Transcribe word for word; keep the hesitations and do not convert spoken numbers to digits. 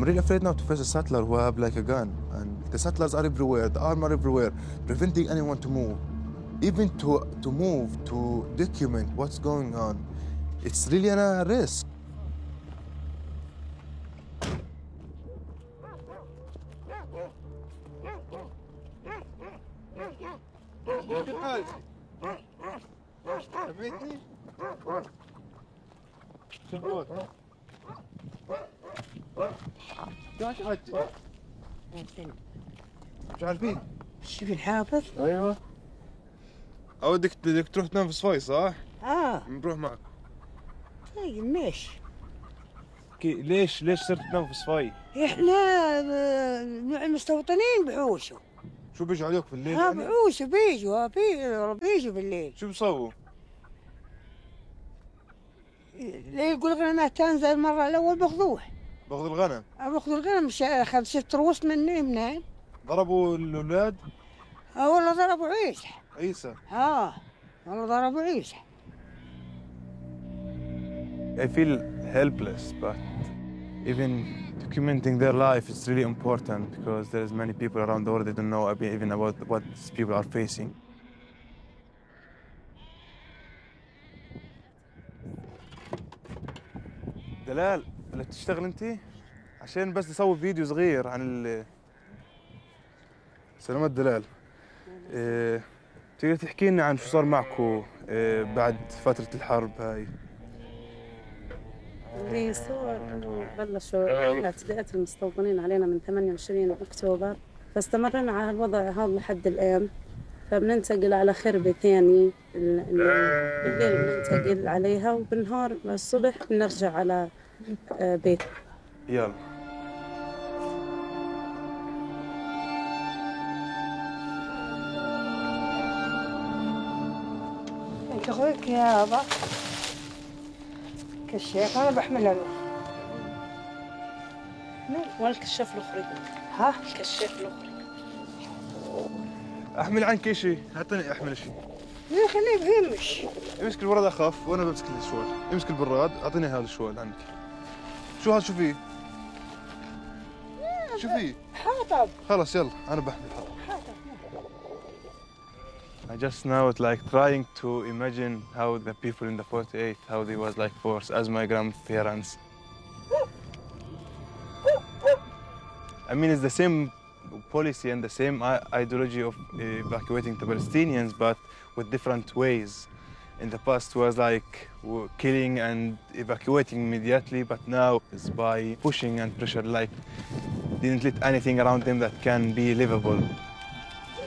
I'm really afraid now to face a settler who have like a gun. And the settlers are everywhere, the army are everywhere, preventing anyone to move. Even to, to move, to document what's going on, it's really a risk. حبيتني؟ شبوت شلون تعجل؟ مش عارفين؟ شوف الحافظ؟ ايوه اودك بدك تروح تنام في صفاي صح؟ اه نروح معك. طيب ماشي. ليش ليش صرت تنام في صفاي؟ احنا آه، المستوطنين بحوشوا. شو بيجوا عليك في الليل؟ ها يعني؟ بحوشوا بيجوا بيجوا بيجوا بالليل. شو بيسووا؟ اللي يقول غنمات تنزل المرة الأول بأخذوه. باخذ الغنم؟ باخذوا الغنم أخذ ست رؤوس مني منين؟ ضربوا الأولاد؟ اه والله ضربوا عيسى. عيسى؟ اه والله ضربوا عيسى. I feel helpless, but even documenting their life is really important because there's many people around the world that don't know even about what these people are facing. دلال اللي بتشتغل انت عشان بس نسوي فيديو صغير عن ال سلامات دلال. إيه... تقدر تحكي لنا عن شو صار معكم إيه... بعد فترة الحرب هاي؟ اللي صار انه بلشوا اعتداءات المستوطنين علينا من ثمانية وعشرين اكتوبر، فاستمرنا على الوضع هذا لحد الان. فبننتقل على خربة ثانية بالليل بننتقل عليها، وبالنهار الصبح بنرجع على بيت. يلا انت اخوك يا ابا كشاف انا بحملها له. والكشاف الاخرى. ها الكشاف الاخرى. احمل عنك شيء، حتى احمل شيء. لا خليه بهمش. امسك البراد اخف وانا بمسك الشوال. امسك البراد اعطيني هذا الشوال عنك. شو هذا شو فيه؟ شو فيه؟ حاطب. خلص يلا انا بحمل حاطب. I just now like trying to imagine how the people in the forty-eight, how they was like forced as my grandparents. I mean, it's the same policy and the same ideology of evacuating the Palestinians, but with different ways. In the past was like killing and evacuating immediately, but now it's by pushing and pressure, like didn't let anything around them that can be livable.